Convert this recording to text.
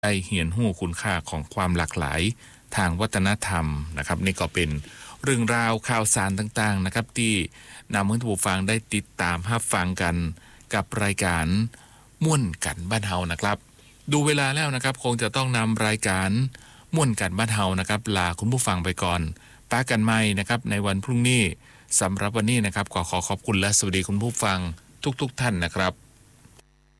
ได้เห็นหู้คุณค่าของความหลากหลายทางวัฒนธรรมนะครับนี่ก็เป็นเรื่องราวข่าวสารต่างๆนะครับที่นำให้ท่านผู้ฟังได้ติดตามรับฟังกันกับรายการม่วนกันบ้านเฮานะครับดูเวลาแล้วนะครับคงจะต้องนำรายการม่วนกันบ้านเฮานะครับลาคุณผู้ฟังไปก่อนป้ากันใหม่นะครับในวันพรุ่งนี้สำหรับวันนี้นะครับขอขอบคุณและสวัสดีคุณผู้ฟังทุกท่านนะครับ